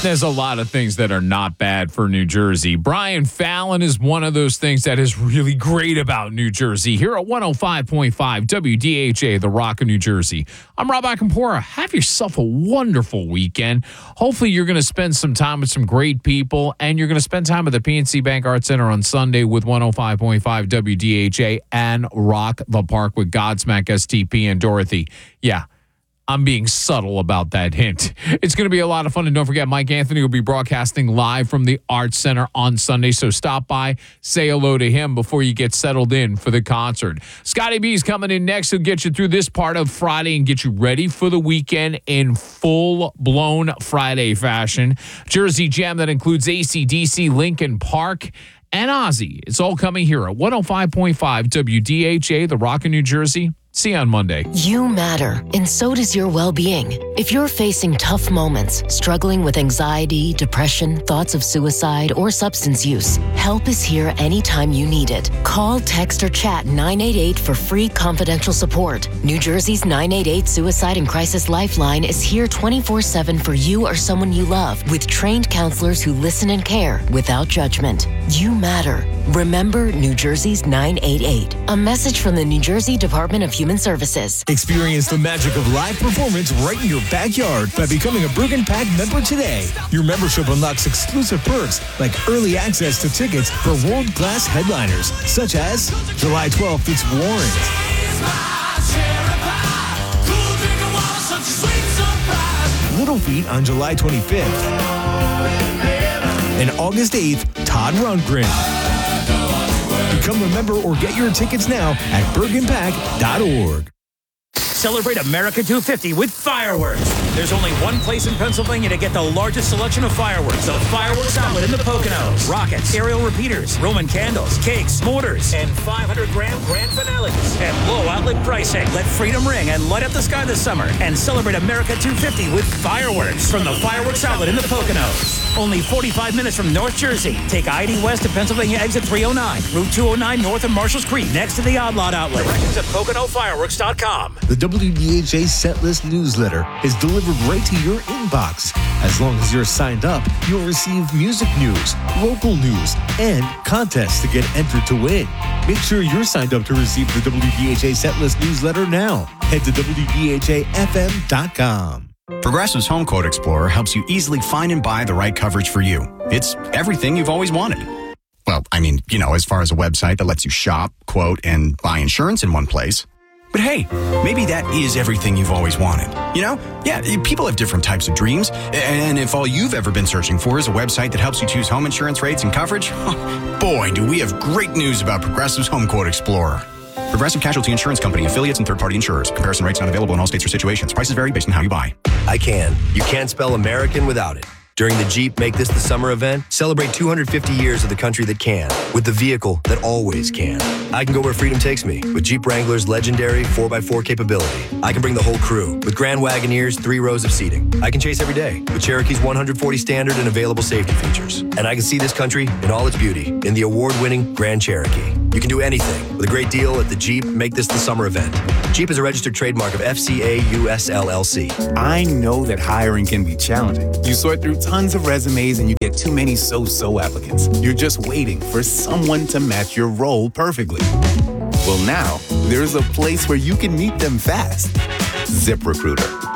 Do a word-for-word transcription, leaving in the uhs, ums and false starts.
There's a lot of things that are not bad for New Jersey. Brian Fallon is one of those things that is really great about New Jersey. Here at one oh five point five W D H A, the Rock of New Jersey. I'm Rob Akampora. Have yourself a wonderful weekend. Hopefully you're going to spend some time with some great people, and you're going to spend time at the P N C Bank Arts Center on Sunday with one oh five point five W D H A and Rock the Park with Godsmack, S T P, and Dorothy. Yeah. I'm being subtle about that hint. It's going to be a lot of fun. And don't forget, Mike Anthony will be broadcasting live from the Arts Center on Sunday. So stop by, say hello to him before you get settled in for the concert. Scotty B's coming in next. He'll get you through this part of Friday and get you ready for the weekend in full-blown Friday fashion. Jersey Jam that includes A C D C, Linkin Park, and Ozzy. It's all coming here at one oh five point five W D H A, the Rock of New Jersey. See you on Monday. You matter, and so does your well-being. If you're facing tough moments, struggling with anxiety, depression, thoughts of suicide, or substance use, help is here anytime you need it. Call, text, or chat nine eight eight for free confidential support. New Jersey's nine eight eight Suicide and Crisis Lifeline is here twenty-four seven for you or someone you love, with trained counselors who listen and care without judgment. You matter. Remember New Jersey's nine eight eight. A message from the New Jersey Department of Human Services. Experience the magic of live performance right in your backyard by becoming a Bergen Pack member today. Your membership unlocks exclusive perks like early access to tickets for world-class headliners, such as July twelfth, it's Warrant. Little Feat on July twenty-fifth. And August eighth, Todd Rundgren. Become a member or get your tickets now at bergen pack dot org. Celebrate America two fifty with fireworks. There's only one place in Pennsylvania to get the largest selection of fireworks. The Fireworks Outlet in the Poconos. Rockets, aerial repeaters, Roman candles, cakes, mortars, and five hundred gram grand finales at low outlet pricing. Let freedom ring and light up the sky this summer and celebrate America two fifty with fireworks from the Fireworks Outlet in the Poconos. Only forty-five minutes from North Jersey. Take I eighty West to Pennsylvania exit three oh nine, Route two oh nine north of Marshall's Creek, next to the Odd Lot Outlet. Directions at Pocono Fireworks dot com. The W D H A Setlist newsletter is delivered right to your inbox. As long as you're signed up, you'll receive music news, local news, and contests to get entered to win. Make sure you're signed up to receive the W D H A Setlist newsletter now. Head to W D H A F M dot com. Progressive's Home Quote Explorer helps you easily find and buy the right coverage for you. It's everything you've always wanted. Well, I mean, you know, as far as a website that lets you shop, quote, and buy insurance in one place. But hey, maybe that is everything you've always wanted. You know? Yeah, people have different types of dreams. And if all you've ever been searching for is a website that helps you choose home insurance rates and coverage, boy, do we have great news about Progressive's Home Quote Explorer. Progressive Casualty Insurance Company, affiliates, and third-party insurers. Comparison rates not available in all states or situations. Prices vary based on how you buy. I can. You can't spell American without it. During the Jeep Make This the Summer event, celebrate two hundred fifty years of the country that can, with the vehicle that always can. I can go where freedom takes me, with Jeep Wrangler's legendary four by four capability. I can bring the whole crew, with Grand Wagoneer's three rows of seating. I can chase every day, with Cherokee's one hundred forty standard and available safety features. And I can see this country in all its beauty in the award-winning Grand Cherokee. You can do anything with a great deal at the Jeep Make This the Summer event. Jeep is a registered trademark of F C A U S L L C. I know that hiring can be challenging. You sort through tons of resumes and you get too many so-so applicants. You're just waiting for someone to match your role perfectly. Well, now there's a place where you can meet them fast. ZipRecruiter.